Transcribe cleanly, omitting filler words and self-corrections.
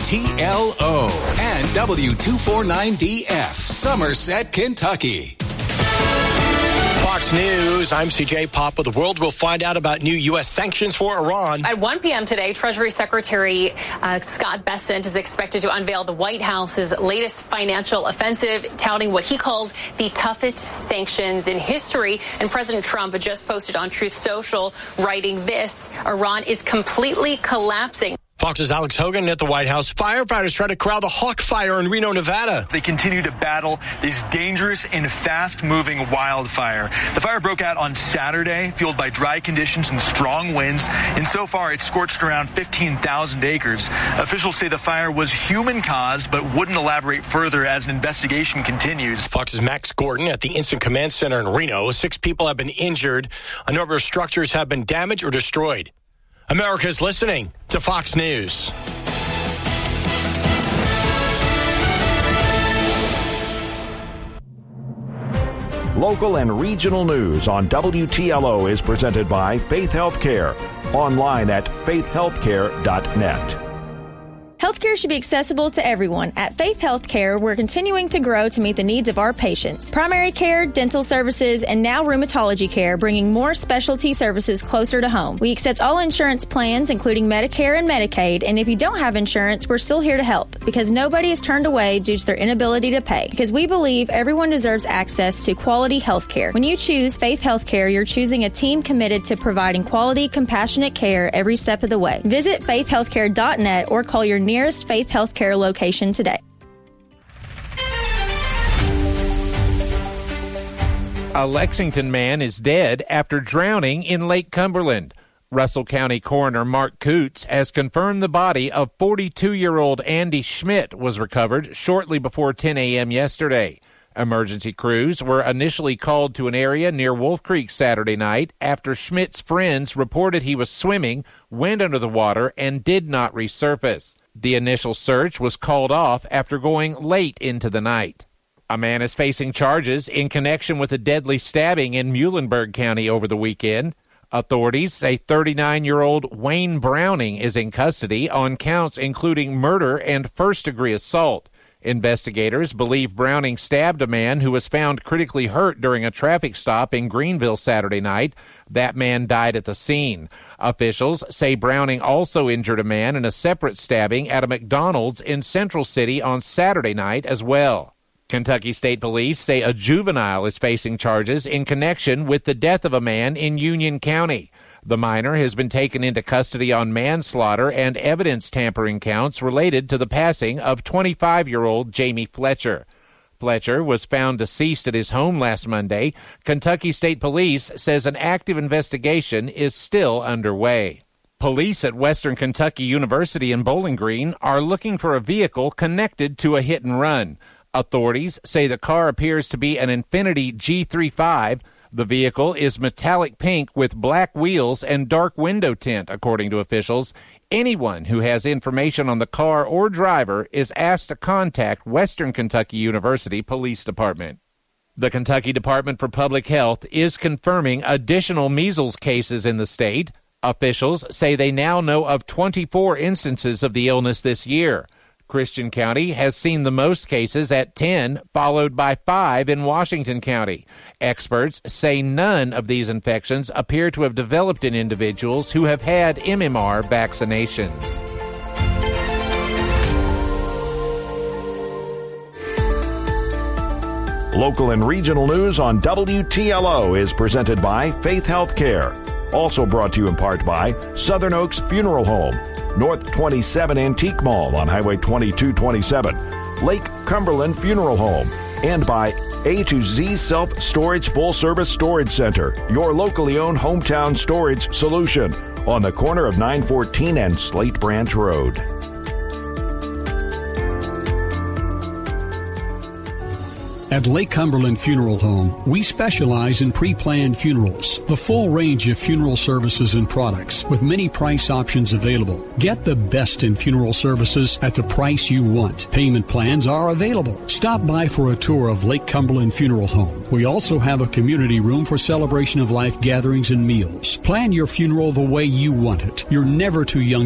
WTLO and W249DF, Somerset, Kentucky. Fox News, I'm CJ Papa. The world will find out about new U.S. sanctions for Iran. At 1 p.m. today, Treasury Secretary Scott Bessent is expected to unveil the White House's latest financial offensive, touting what he calls the toughest sanctions in history. And President Trump just posted on Truth Social, writing this: Iran is completely collapsing. Fox's Alex Hogan at the White House. Firefighters try to corral the Hawk fire in Reno, Nevada. They continue to battle this dangerous and fast-moving wildfire. The fire broke out on Saturday, fueled by dry conditions and strong winds, and so far it's scorched around 15,000 acres. Officials say the fire was human-caused, but wouldn't elaborate further as an investigation continues. Fox's Max Gordon at the Instant Command Center in Reno. 6 people have been injured. A number of structures have been damaged or destroyed. America's listening to Fox News. Local and regional news on WTLO is presented by Faith Healthcare. Online at faithhealthcare.net. Healthcare should be accessible to everyone. At Faith Healthcare, we're continuing to grow to meet the needs of our patients. Primary care, dental services, and now rheumatology care, bringing more specialty services closer to home. We accept all insurance plans, including Medicare and Medicaid, and if you don't have insurance, we're still here to help, because nobody is turned away due to their inability to pay, because we believe everyone deserves access to quality healthcare. When you choose Faith Healthcare, you're choosing a team committed to providing quality, compassionate care every step of the way. Visit faithhealthcare.net or call your nearest Faith Healthcare location today. A Lexington man is dead after drowning in Lake Cumberland. Russell County Coroner Mark Coots has confirmed the body of 42-year-old Andy Schmidt was recovered shortly before 10 a.m. yesterday. Emergency crews were initially called to an area near Wolf Creek Saturday night after Schmidt's friends reported he was swimming, went under the water, and did not resurface. The initial search was called off after going late into the night. A man is facing charges in connection with a deadly stabbing in Muhlenberg County over the weekend. Authorities say 39-year-old Wayne Browning is in custody on counts including murder and first-degree assault. Investigators believe Browning stabbed a man who was found critically hurt during a traffic stop in Greenville Saturday night. That man died at the scene. Officials say Browning also injured a man in a separate stabbing at a McDonald's in Central City on Saturday night as well. Kentucky State Police say a juvenile is facing charges in connection with the death of a man in Union County. The minor has been taken into custody on manslaughter and evidence tampering counts related to the passing of 25-year-old Jamie Fletcher. Fletcher was found deceased at his home last Monday. Kentucky State Police says an active investigation is still underway. Police at Western Kentucky University in Bowling Green are looking for a vehicle connected to a hit and run. Authorities say the car appears to be an Infiniti G35. The vehicle is metallic pink with black wheels and dark window tint, according to officials. Anyone who has information on the car or driver is asked to contact Western Kentucky University Police Department. The Kentucky Department for Public Health is confirming additional measles cases in the state. Officials say they now know of 24 instances of the illness this year. Christian County has seen the most cases at 10, followed by 5 in Washington County. Experts say none of these infections appear to have developed in individuals who have had MMR vaccinations. Local and regional news on WTLO is presented by Faith Healthcare. Also brought to you in part by Southern Oaks Funeral Home, North 27 Antique Mall on Highway 2227, Lake Cumberland Funeral Home, and by A to Z Self-Storage Full-Service Storage Center, your locally owned hometown storage solution on the corner of 914 and Slate Branch Road. At Lake Cumberland Funeral Home, we specialize in pre-planned funerals. The full range of funeral services and products with many price options available. Get the best in funeral services at the price you want. Payment plans are available. Stop by for a tour of Lake Cumberland Funeral Home. We also have a community room for celebration of life gatherings and meals. Plan your funeral the way you want it. You're never too young